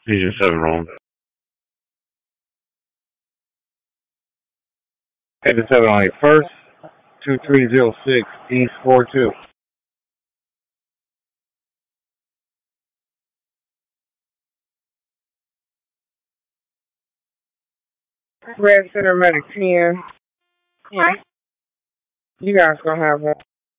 Region 7 wrong. Headed 7 on 8 first, 2306 East 42. Red Center Medic 10. Yeah. You guys gonna have one.